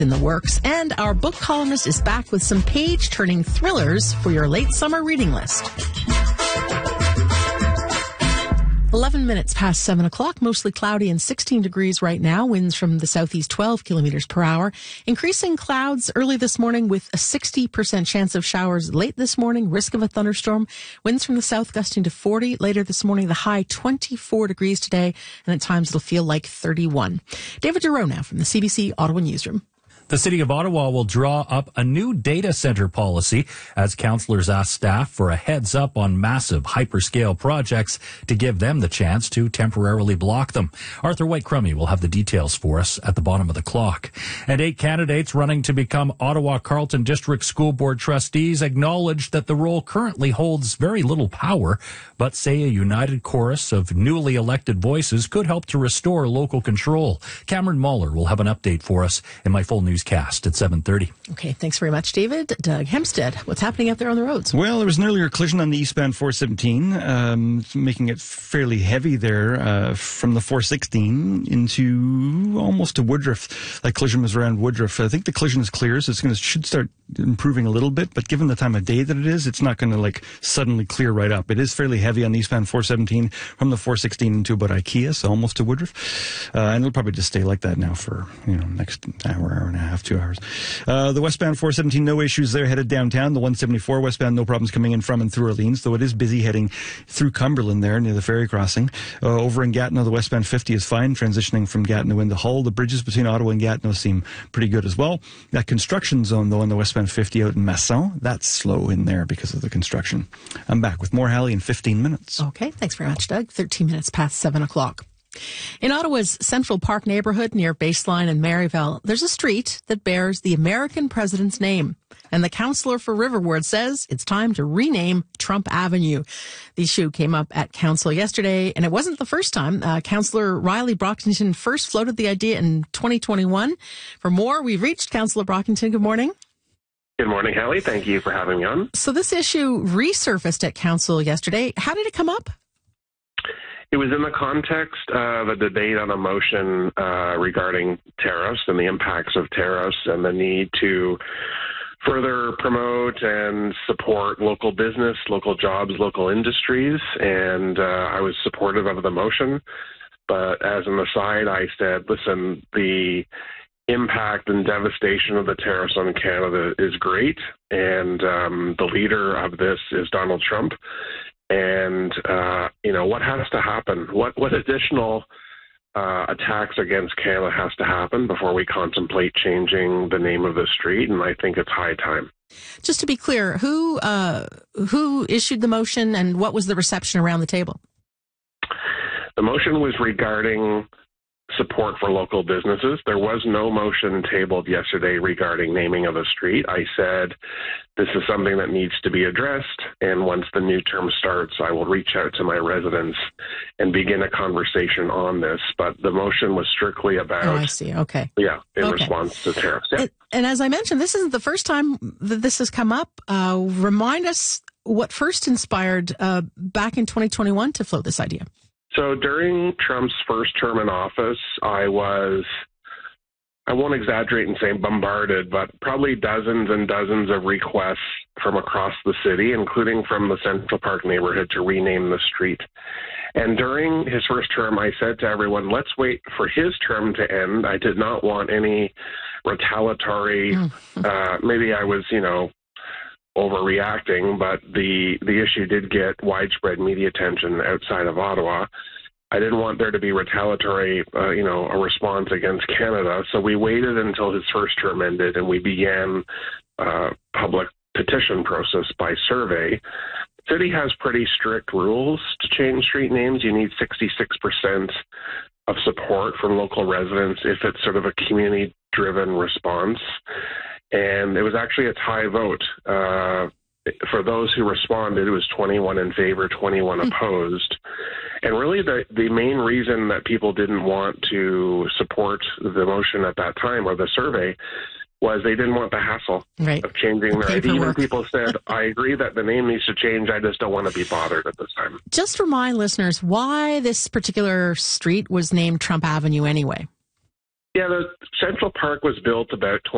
in the works, and our book columnist is back with some page-turning thrillers for your late summer reading list. 11 minutes past 7 o'clock, mostly cloudy and 16 degrees right now. Winds from the southeast 12 kilometers per hour. Increasing clouds early this morning with a 60% chance of showers late this morning. Risk of a thunderstorm. Winds from the south gusting to 40 later this morning. The high 24 degrees today, and at times it'll feel like 31. David Giroux now from the CBC Ottawa Newsroom. The City of Ottawa will draw up a new data center policy as councillors ask staff for a heads up on massive hyperscale projects to give them the chance to temporarily block them. Arthur White-Crummey will have the details for us at the bottom of the clock. And 8 candidates running to become Ottawa Carleton District School Board trustees acknowledge that the role currently holds very little power, but say a united chorus of newly elected voices could help to restore local control. Cameron Mahler will have an update for us in my full newscast at 7:30. Okay, thanks very much, David. Doug Hempstead, what's happening out there on the roads? Well, there was an earlier collision on the eastbound 417, making it fairly heavy there from the 416 into almost to Woodruff. That collision was around Woodruff. I think the collision is clear, so should start improving a little bit, but given the time of day that it is, it's not going to suddenly clear right up. It is fairly heavy on the eastbound 417 from the 416 into about IKEA, so almost to Woodruff. And it'll probably just stay like that now for, next hour and a half, 2 hours. The westbound 417, no issues there, headed downtown. The 174 westbound, no problems coming in from and through Orleans, though it is busy heading through Cumberland there near the ferry crossing. Over in Gatineau, the westbound 50 is fine, transitioning from Gatineau into Hull. The bridges between Ottawa and Gatineau seem pretty good as well. That construction zone, though, on the westbound 50 out in Masson, that's slow in there because of the construction. I'm back with more Hallie in 15 minutes. Okay, thanks very much, Doug. 13 minutes past 7 o'clock. In Ottawa's Central Park neighborhood near Baseline and Maryville, there's a street that bears the American president's name. And the councillor for Riverwood says it's time to rename Trump Avenue. The issue came up at council yesterday, and it wasn't the first time. Councillor Riley Brockington first floated the idea in 2021. For more, we've reached Councillor Brockington. Good morning. Good morning, Hallie. Thank you for having me on. So this issue resurfaced at council yesterday. How did it come up? It was in the context of a debate on a motion regarding tariffs and the impacts of tariffs and the need to further promote and support local business, local jobs, local industries. And I was supportive of the motion. But as an aside, I said, listen, the impact and devastation of the tariffs on Canada is great. And the leader of this is Donald Trump. And, what has to happen? What additional attacks against Canada has to happen before we contemplate changing the name of the street? And I think it's high time. Just to be clear, who issued the motion and what was the reception around the table? The motion was regarding support for local businesses. There was no motion tabled yesterday regarding naming of a street. I said this is something that needs to be addressed, and once the new term starts, I will reach out to my residents and begin a conversation on this. But the motion was strictly about... Oh, I see. Okay. Yeah, in response to tariffs. Yeah. And as I mentioned, this isn't the first time that this has come up. Remind us what first inspired back in 2021 to float this idea. So during Trump's first term in office, I won't exaggerate and say bombarded, but probably dozens and dozens of requests from across the city, including from the Central Park neighborhood, to rename the street. And during his first term, I said to everyone, let's wait for his term to end. I did not want any retaliatory, maybe I was, overreacting, but the issue did get widespread media attention outside of Ottawa. I didn't want there to be retaliatory, a response against Canada. So we waited until his first term ended, and we began public petition process by survey. The city has pretty strict rules to change street names. You need 66% of support from local residents if it's sort of a community-driven response. And it was actually a tie vote. For those who responded, it was 21 in favor, 21 opposed. And really the main reason that people didn't want to support the motion at that time, or the survey, was they didn't want the hassle of changing their ID. Even people said, I agree that the name needs to change, I just don't want to be bothered at this time. Just remind listeners why this particular street was named Trump Avenue anyway. Yeah, the Central Park was built about